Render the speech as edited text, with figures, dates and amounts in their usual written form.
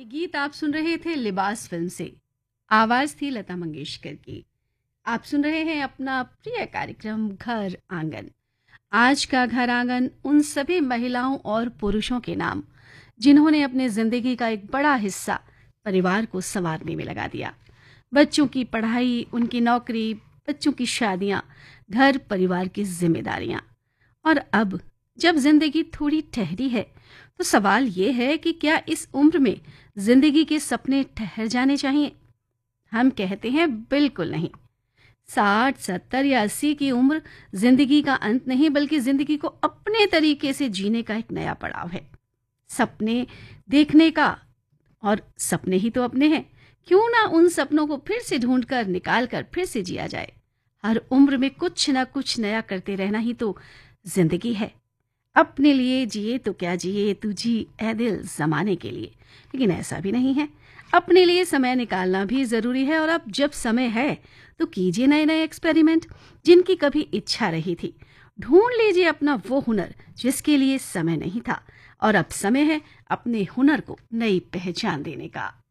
ये गीत आप सुन रहे थे लिबास फिल्म से। आवाज थी लता मंगेशकर की। आप सुन रहे हैं अपना प्रिय कार्यक्रम घर आंगन। आज का घर आंगन उन सभी महिलाओं और पुरुषों के नाम जिन्होंने अपने जिंदगी का एक बड़ा हिस्सा परिवार को संवारने में लगा दिया। बच्चों की पढ़ाई, उनकी नौकरी, बच्चों की शादियां, घर परिवार की जिम्मेदारियां। और अब जब जिंदगी थोड़ी ठहरी है तो सवाल ये है कि क्या इस उम्र में जिंदगी के सपने ठहर जाने चाहिए? हम कहते हैं बिल्कुल नहीं। 60, 70 या 80 की उम्र जिंदगी का अंत नहीं बल्कि जिंदगी को अपने तरीके से जीने का एक नया पड़ाव है। सपने देखने का, और सपने ही तो अपने हैं। क्यों ना उन सपनों को फिर से ढूंढ कर निकाल कर फिर से जिया जाए। हर उम्र में कुछ ना कुछ नया करते रहना ही तो जिंदगी है। अपने लिए जिए तो क्या जिए, तू जी ए दिल जमाने के लिए। लेकिन ऐसा भी नहीं है। अपने लिए समय निकालना भी जरूरी है। और अब जब समय है तो कीजिए नए नए एक्सपेरिमेंट जिनकी कभी इच्छा रही थी। ढूंढ लीजिए अपना वो हुनर जिसके लिए समय नहीं था। और अब समय है अपने हुनर को नई पहचान देने का।